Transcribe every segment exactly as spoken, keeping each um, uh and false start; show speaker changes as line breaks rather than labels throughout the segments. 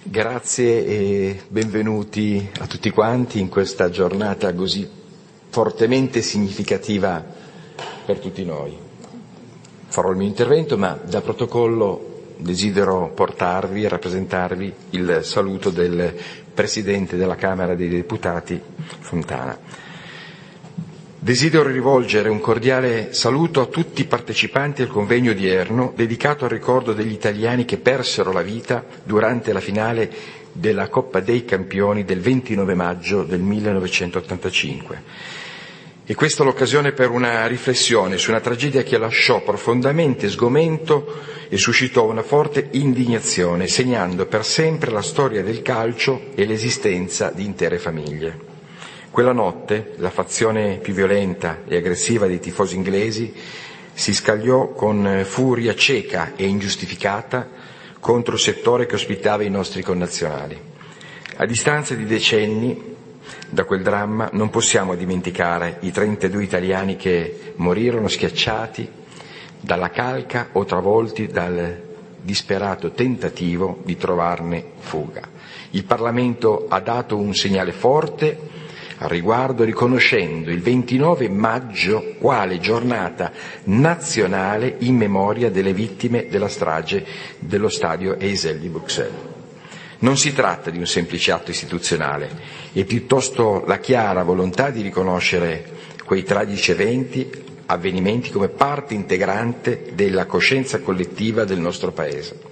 Grazie e benvenuti a tutti quanti in questa giornata così fortemente significativa per tutti noi. Farò il mio intervento, ma da protocollo desidero portarvi e rappresentarvi il saluto del Presidente della Camera dei Deputati, Fontana. Desidero rivolgere un cordiale saluto a tutti i partecipanti al convegno odierno dedicato al ricordo degli italiani che persero la vita durante la finale della Coppa dei Campioni del ventinove maggio del millenovecentottantacinque. E questa è l'occasione per una riflessione su una tragedia che lasciò profondamente sgomento e suscitò una forte indignazione, segnando per sempre la storia del calcio e l'esistenza di intere famiglie. Quella notte la fazione più violenta e aggressiva dei tifosi inglesi si scagliò con furia cieca e ingiustificata contro il settore che ospitava i nostri connazionali. A distanza di decenni da quel dramma non possiamo dimenticare i trentadue italiani che morirono schiacciati dalla calca o travolti dal disperato tentativo di trovarne fuga. Il Parlamento ha dato un segnale forte al riguardo, riconoscendo il ventinove maggio quale giornata nazionale in memoria delle vittime della strage dello stadio Heysel di Bruxelles. Non si tratta di un semplice atto istituzionale, è piuttosto la chiara volontà di riconoscere quei tragici eventi, avvenimenti come parte integrante della coscienza collettiva del nostro Paese.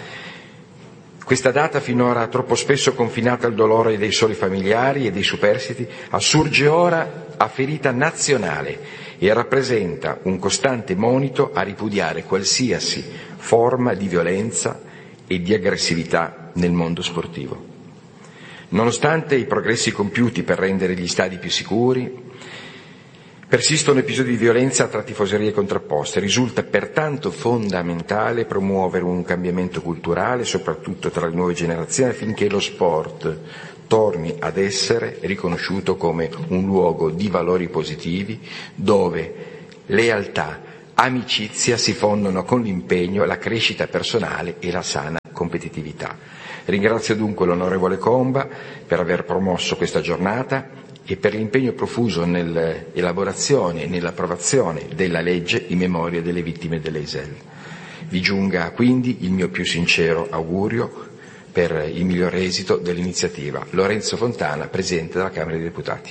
Questa data, finora troppo spesso confinata al dolore dei soli familiari e dei superstiti, assurge ora a ferita nazionale e rappresenta un costante monito a ripudiare qualsiasi forma di violenza e di aggressività nel mondo sportivo. Nonostante i progressi compiuti per rendere gli stadi più sicuri, persistono episodi di violenza tra tifoserie contrapposte. Risulta pertanto fondamentale promuovere un cambiamento culturale, soprattutto tra le nuove generazioni, affinché lo sport torni ad essere riconosciuto come un luogo di valori positivi, dove lealtà, amicizia si fondono con l'impegno, la crescita personale e la sana competitività. Ringrazio dunque l'onorevole Comba per aver promosso questa giornata e per l'impegno profuso nell'elaborazione e nell'approvazione della legge in memoria delle vittime dell'Heysel. Vi giunga quindi il mio più sincero augurio per il miglior esito dell'iniziativa. Lorenzo Fontana, Presidente della Camera dei Deputati.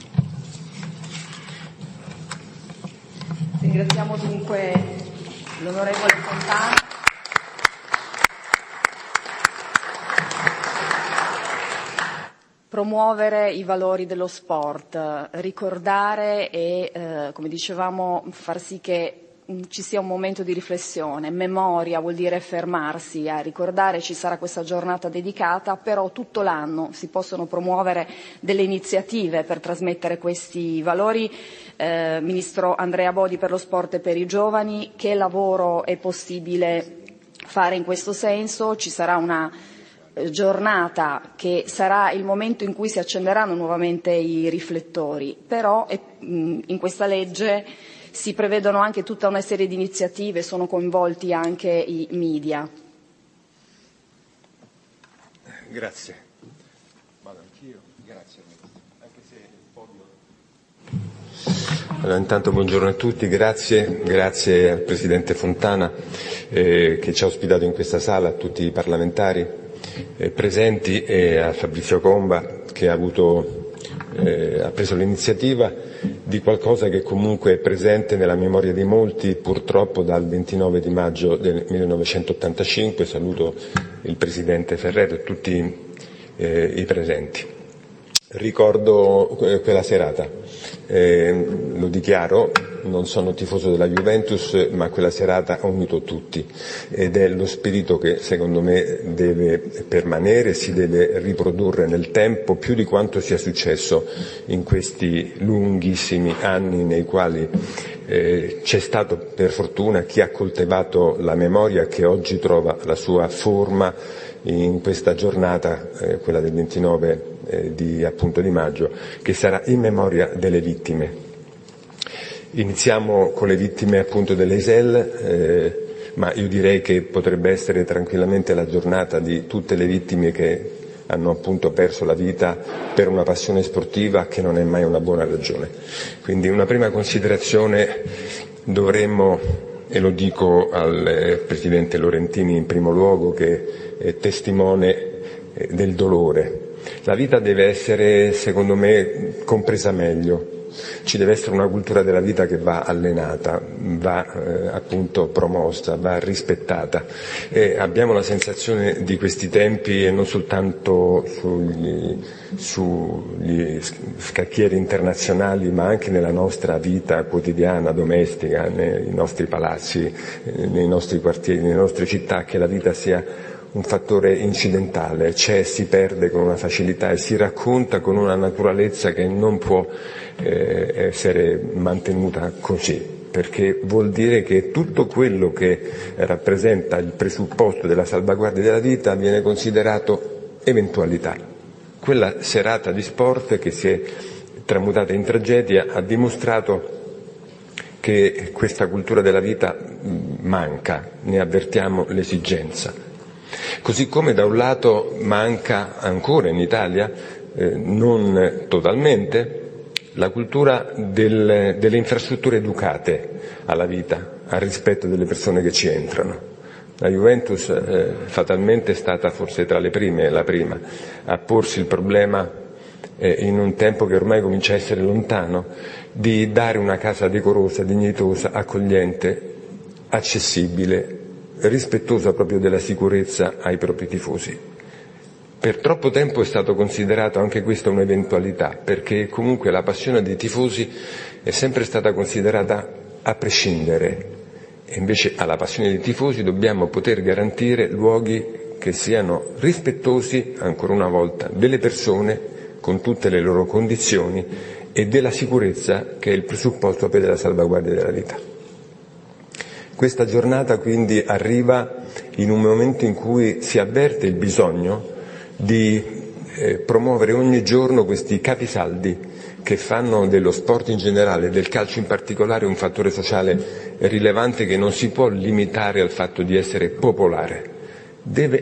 Ringraziamo dunque l'onorevole Fontana. Promuovere i valori dello sport, ricordare e, eh, come dicevamo, far sì che ci sia un momento di riflessione. Memoria vuol dire fermarsi a ricordare, ci sarà questa giornata dedicata, però tutto l'anno si possono promuovere delle iniziative per trasmettere questi valori. Eh, Ministro Andrea Bodi per lo sport e per i giovani, che lavoro è possibile fare in questo senso? Ci sarà una giornata che sarà il momento in cui si accenderanno nuovamente i riflettori, però in questa legge si prevedono anche tutta una serie di iniziative, sono coinvolti anche i media.
Grazie. Vado anch'io. Grazie. Anche se il podio. Allora, intanto buongiorno a tutti, grazie, grazie al Presidente Fontana eh, che ci ha ospitato in questa sala, a tutti i parlamentari eh, presenti e a Fabrizio Comba che ha avuto eh, ha preso l'iniziativa di qualcosa che comunque è presente nella memoria di molti, purtroppo dal ventinove di maggio del millenovecentottantacinque. Saluto il Presidente Ferrero e tutti eh, i presenti. Ricordo quella serata, eh, lo dichiaro, non sono tifoso della Juventus, ma quella serata ha unito tutti ed è lo spirito che secondo me deve permanere, si deve riprodurre nel tempo più di quanto sia successo in questi lunghissimi anni nei quali eh, c'è stato per fortuna chi ha coltivato la memoria che oggi trova la sua forma in questa giornata, eh, quella del ventinove eh, di, appunto, di maggio, che sarà in memoria delle vittime. Iniziamo con le vittime appunto dell'Heysel, eh, ma io direi che potrebbe essere tranquillamente la giornata di tutte le vittime che hanno appunto perso la vita per una passione sportiva, che non è mai una buona ragione. Quindi una prima considerazione: dovremmo, e lo dico al Presidente Lorentini in primo luogo, che è testimone del dolore, la vita deve essere, secondo me, compresa meglio. Ci deve essere una cultura della vita che va allenata, va eh, appunto promossa, va rispettata, e abbiamo la sensazione di questi tempi, e non soltanto sugli, sugli scacchieri internazionali, ma anche nella nostra vita quotidiana, domestica, nei nostri palazzi, nei nostri quartieri, nelle nostre città, che la vita sia un fattore incidentale, c'è, si perde con una facilità e si racconta con una naturalezza che non può eh, essere mantenuta così, perché vuol dire che tutto quello che rappresenta il presupposto della salvaguardia della vita viene considerato eventualità. Quella serata di sport che si è tramutata in tragedia ha dimostrato che questa cultura della vita manca, ne avvertiamo l'esigenza. Così come da un lato manca ancora in Italia, eh, non totalmente, la cultura del, delle infrastrutture educate alla vita, al rispetto delle persone che ci entrano. La Juventus eh, fatalmente è stata forse tra le prime, la prima, a porsi il problema, eh, in un tempo che ormai comincia a essere lontano, di dare una casa decorosa, dignitosa, accogliente, accessibile, rispettosa proprio della sicurezza ai propri tifosi. Per troppo tempo è stato considerato anche questa un'eventualità, perché comunque la passione dei tifosi è sempre stata considerata a prescindere, e invece alla passione dei tifosi dobbiamo poter garantire luoghi che siano rispettosi, ancora una volta, delle persone con tutte le loro condizioni e della sicurezza, che è il presupposto per la salvaguardia della vita. Questa giornata quindi arriva in un momento in cui si avverte il bisogno di eh, promuovere ogni giorno questi capisaldi che fanno dello sport in generale e del calcio in particolare un fattore sociale rilevante, che non si può limitare al fatto di essere popolare. Deve